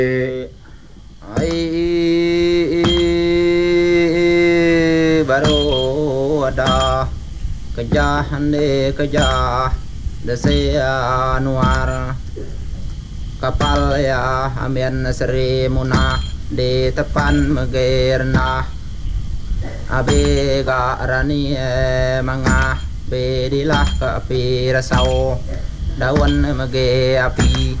ai baru ada kejahane kejah desi anuar kapal ya amian Sri Munah di tepan Megirna abega rani mangah bedilah ke api rasau daun mege api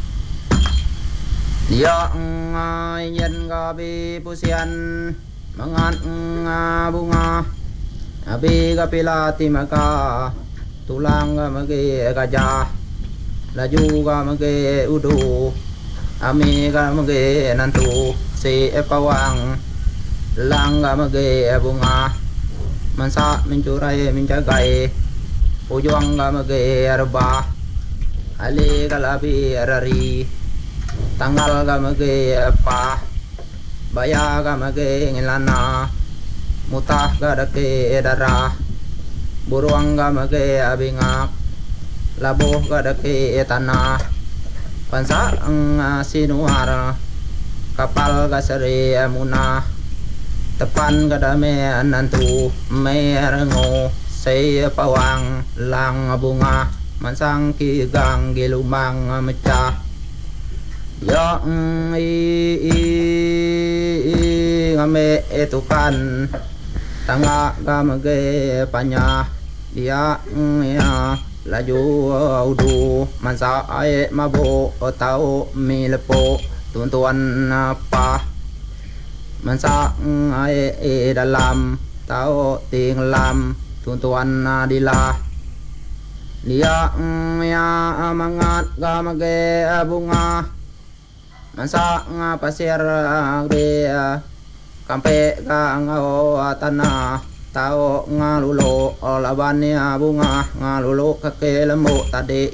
ya nyen gabi pusian mangat bunga abi kapilati maka tulang mage gajah laju mage udu ami mage nantu si pawang lang mage bunga mansa mencurai menjagai ujung mage arba ali kalabi arari tanggal mage apa baya mage ngilana mutah gadake darah buruang mage abingak labuh gadake tanah pansa sinuar kapal Sri Munah tepan gadame nantu merengo say pawang lang bunga mansang kigang gilumang mecah ya ngame etukan tangga gamage panya dia ya laju udu mansa ai mabo tau milepo tuntuan apa mansa ai dalam tau ting lam tuntuan dilah dia ya mangat gamage bunga mansa pasir dia kampe ngao tanah tao ngalulo laban bunga ngalulo kake lembu tadi